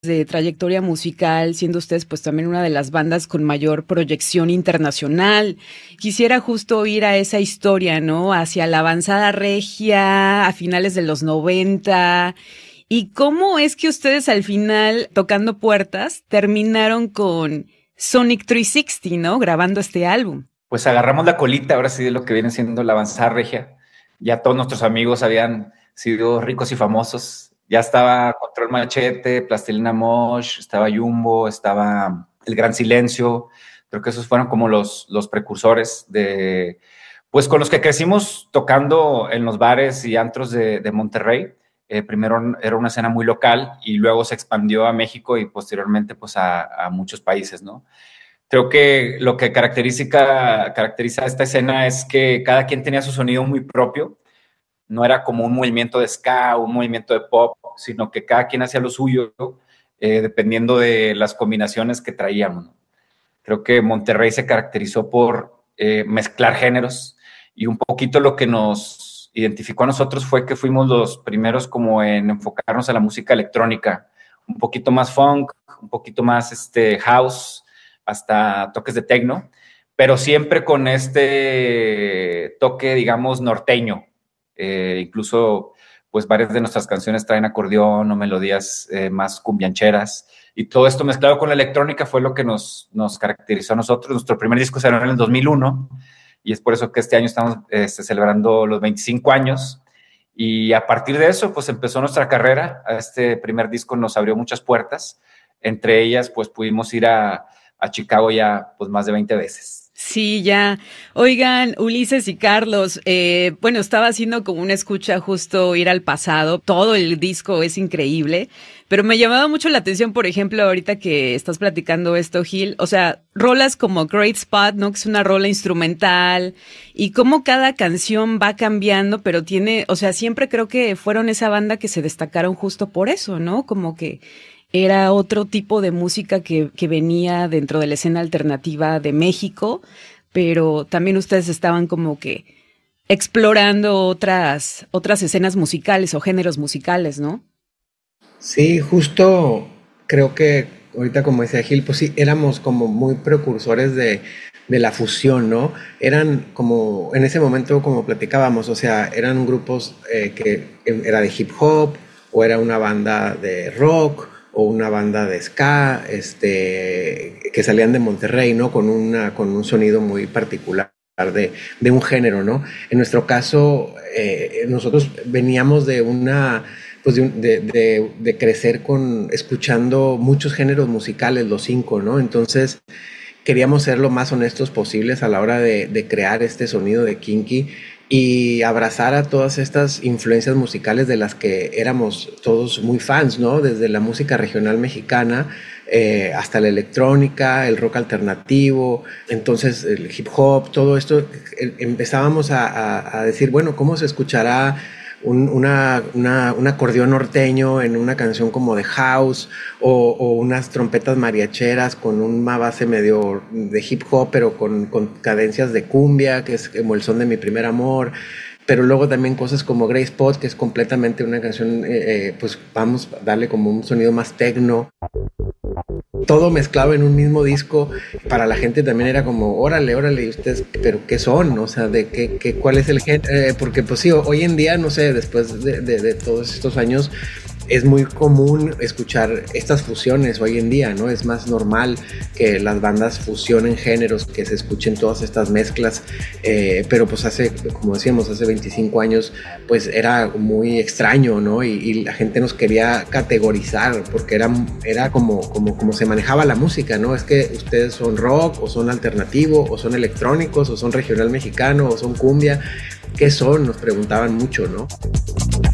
de trayectoria musical, siendo ustedes pues también una de las bandas con mayor proyección internacional. Quisiera justo ir a esa historia, ¿no? Hacia la avanzada regia a finales de los 90. ¿Y cómo es que ustedes al final, tocando puertas, terminaron con Sonic 360, ¿no? Grabando este álbum. Pues agarramos la colita, ahora sí, de lo que viene siendo la avanzada regia. Ya todos nuestros amigos habían sido ricos y famosos. Ya estaba Control Machete, Plastilina Mosh, estaba Jumbo, estaba El Gran Silencio. Creo que esos fueron como los precursores de, pues con los que crecimos tocando en los bares y antros de Monterrey. Primero era una escena muy local y luego se expandió a México y posteriormente pues a muchos países, ¿no? Creo que lo que caracteriza esta escena es que cada quien tenía su sonido muy propio. No era como un movimiento de ska, un movimiento de pop, sino que cada quien hacía lo suyo, dependiendo de las combinaciones que traíamos, ¿no? Creo que Monterrey se caracterizó por mezclar géneros y un poquito lo que nos identificó a nosotros fue que fuimos los primeros como en enfocarnos a la música electrónica, un poquito más funk, un poquito más house, hasta toques de techno, pero siempre con este toque, digamos, norteño. Incluso, pues, varias de nuestras canciones traen acordeón o melodías más cumbiancheras. Y todo esto mezclado con la electrónica fue lo que nos caracterizó a nosotros. Nuestro primer disco salió en el 2001 y es por eso que este año estamos celebrando los 25 años. Y a partir de eso, pues, empezó nuestra carrera. Este primer disco nos abrió muchas puertas. Entre ellas, pues, pudimos ir a Chicago ya, pues, más de 20 veces. Sí, ya. Oigan, Ulises y Carlos, bueno, estaba haciendo como una escucha justo ir al pasado. Todo el disco es increíble, pero me llamaba mucho la atención, por ejemplo, ahorita que estás platicando esto, Gil, o sea, rolas como Great Spot, ¿no? Que es una rola instrumental y cómo cada canción va cambiando, pero tiene, o sea, siempre creo que fueron esa banda que se destacaron justo por eso, ¿no? Como que era otro tipo de música que venía dentro de la escena alternativa de México, pero también ustedes estaban como que explorando otras escenas musicales o géneros musicales, ¿no? Sí, justo creo que ahorita como decía Gil, pues sí, éramos como muy precursores de la fusión, ¿no? Eran como, en ese momento como platicábamos, o sea, eran grupos que era de hip hop o era una banda de rock o una banda de ska, que salían de Monterrey, ¿no? Con un sonido muy particular de un género, ¿no? En nuestro caso, nosotros veníamos de una, pues de crecer escuchando muchos géneros musicales, los 5, ¿no? Entonces, queríamos ser lo más honestos posibles a la hora de crear este sonido de Kinky y abrazar a todas estas influencias musicales de las que éramos todos muy fans, ¿no? Desde la música regional mexicana hasta la electrónica, el rock alternativo, entonces el hip hop, todo esto. Empezábamos a decir, bueno, ¿cómo se escuchará un acordeón norteño en una canción como de house o unas trompetas mariacheras con una base medio de hip hop pero con cadencias de cumbia, que es como el son de mi primer amor, pero luego también cosas como Grey Spot, que es completamente una canción, pues vamos a darle como un sonido más techno, todo mezclado en un mismo disco. Para la gente también era como, órale, ¿y ustedes, pero qué son? O sea, ¿cuál es el género? Porque pues sí, hoy en día, no sé, después de todos estos años, es muy común escuchar estas fusiones hoy en día, ¿no? Es más normal que las bandas fusionen géneros, que se escuchen todas estas mezclas, pero pues como decíamos, hace 25 años, pues era muy extraño, ¿no? Y la gente nos quería categorizar, porque era como se manejaba la música, ¿no? Es que ustedes son rock, o son alternativo, o son electrónicos, o son regional mexicano, o son cumbia. ¿Qué son? Nos preguntaban mucho, ¿no?